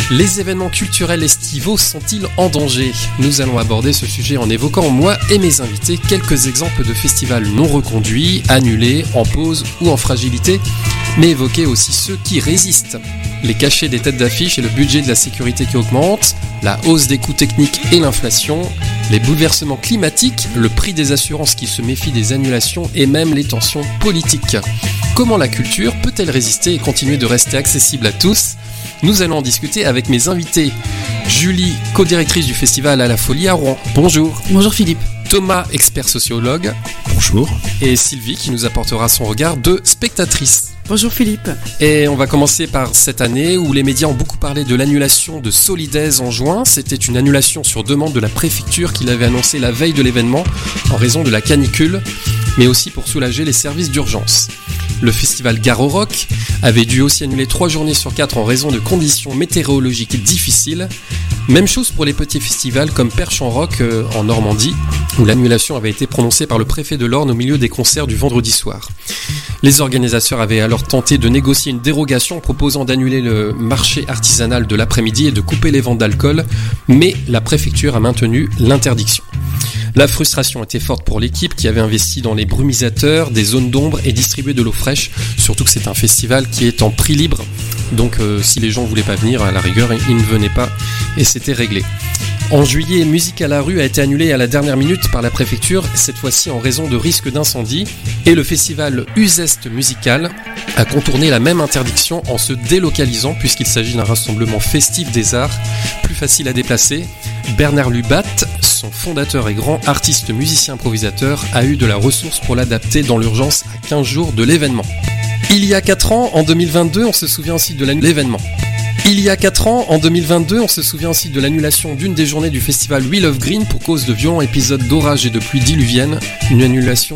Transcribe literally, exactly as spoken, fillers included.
Les événements culturels estivaux sont-ils en danger ? Nous allons aborder ce sujet en évoquant, moi et mes invités, quelques exemples de festivals non reconduits, annulés, en pause ou en fragilité, mais évoquer aussi ceux qui résistent. Les cachets des têtes d'affiche et le budget de la sécurité qui augmente, la hausse des coûts techniques et l'inflation, les bouleversements climatiques, le prix des assurances qui se méfient des annulations et même les tensions politiques. Comment la culture peut-elle résister et continuer de rester accessible à tous ? Nous allons en discuter avec mes invités. Julie, co-directrice du festival à la Folie à Rouen. Bonjour. Bonjour Philippe. Thomas, expert sociologue. Bonjour. Et Sylvie qui nous apportera son regard de spectatrice. Bonjour Philippe. Et on va commencer par cette année où les médias ont beaucoup parlé de l'annulation de Solidaise en juin. C'était une annulation sur demande de la préfecture qui l'avait annoncé la veille de l'événement en raison de la canicule, mais aussi pour soulager les services d'urgence. Le festival Gare au Rock avait dû aussi annuler trois journées sur quatre en raison de conditions météorologiques difficiles. Même chose pour les petits festivals comme Perche en Rock euh, en Normandie, où l'annulation avait été prononcée par le préfet de l'Orne au milieu des concerts du vendredi soir. Les organisateurs avaient alors tenté de négocier une dérogation en proposant d'annuler le marché artisanal de l'après-midi et de couper les ventes d'alcool, mais la préfecture a maintenu l'interdiction. La frustration était forte pour l'équipe qui avait investi dans les brumisateurs, des zones d'ombre et distribué de l'eau fraîche, surtout que c'est un festival qui est en prix libre, donc euh, si les gens voulaient pas venir, à la rigueur, ils ne venaient pas et c'était réglé. En juillet, Musique à la rue a été annulée à la dernière minute par la préfecture, cette fois-ci en raison de risques d'incendie, et le festival Uzeste Musical a contourné la même interdiction en se délocalisant puisqu'il s'agit d'un rassemblement festif des arts, plus facile à déplacer. Bernard Lubat, son fondateur et grand artiste musicien improvisateur, a eu de la ressource pour l'adapter dans l'urgence à quinze jours de l'événement. Il y a quatre ans, en deux mille vingt-deux, on se souvient aussi de l'événement. Il y a quatre ans, en deux mille vingt-deux, on se souvient aussi de l'annulation d'une des journées du festival We Love Green pour cause de violents épisodes d'orage et de pluie diluvienne, une annulation